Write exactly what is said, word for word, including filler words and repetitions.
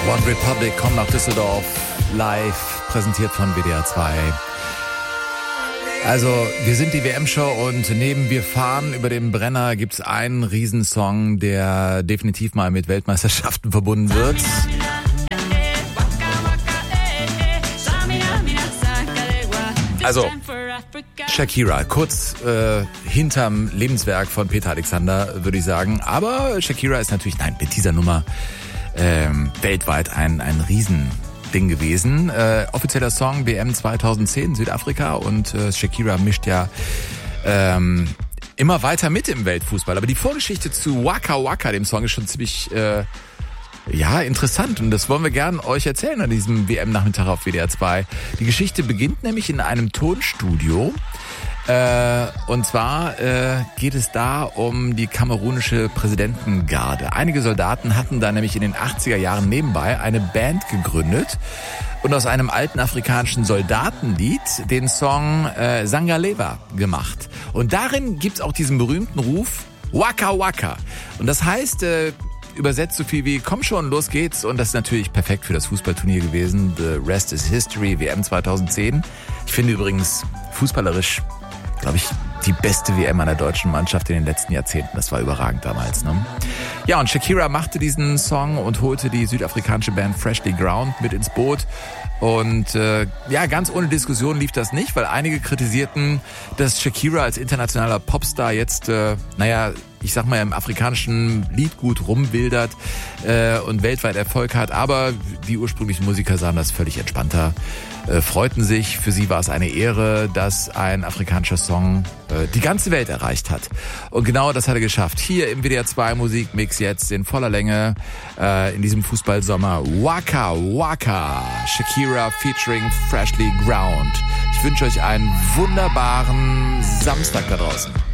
One Republic kommt nach Düsseldorf, live, präsentiert von W D R zwei. Also, wir sind die W M-Show und neben Wir fahren über den Brenner gibt's einen Riesensong, der definitiv mal mit Weltmeisterschaften verbunden wird. Also, Shakira, kurz äh, hinterm Lebenswerk von Peter Alexander, würde ich sagen. Aber Shakira ist natürlich, nein, mit dieser Nummer ähm, weltweit ein, ein Riesending gewesen. Äh, offizieller Song W M zweitausendzehn, Südafrika. Und äh, Shakira mischt ja ähm, immer weiter mit im Weltfußball. Aber die Vorgeschichte zu Waka Waka, dem Song, ist schon ziemlich... Äh, Ja, interessant, und das wollen wir gern euch erzählen an diesem W M-Nachmittag auf W D R zwei. Die Geschichte beginnt nämlich in einem Tonstudio. Äh, und zwar äh, geht es da um die kamerunische Präsidentengarde. Einige Soldaten hatten da nämlich in den achtziger Jahren nebenbei eine Band gegründet und aus einem alten afrikanischen Soldatenlied den Song äh, Sangalewa gemacht. Und darin gibt's auch diesen berühmten Ruf Waka Waka. Und das heißt... Äh, übersetzt so viel wie, komm schon, los geht's. Und das ist natürlich perfekt für das Fußballturnier gewesen. The Rest is History, W M zweitausendzehn. Ich finde übrigens fußballerisch, glaube ich, die beste W M einer deutschen Mannschaft in den letzten Jahrzehnten. Das war überragend damals, ne? Ja, und Shakira machte diesen Song und holte die südafrikanische Band Freshly Ground mit ins Boot. Und äh, ja, ganz ohne Diskussion lief das nicht, weil einige kritisierten, dass Shakira als internationaler Popstar jetzt, äh, naja, ich sag mal, im afrikanischen Liedgut rumwildert äh, und weltweit Erfolg hat. Aber die ursprünglichen Musiker sahen das völlig entspannter, äh, freuten sich. Für sie war es eine Ehre, dass ein afrikanischer Song äh, die ganze Welt erreicht hat. Und genau das hat er geschafft. Hier im W D R zwei Musikmix jetzt in voller Länge äh, in diesem Fußballsommer. Waka Waka, Shakira featuring Freshly Ground. Ich wünsche euch einen wunderbaren Samstag da draußen.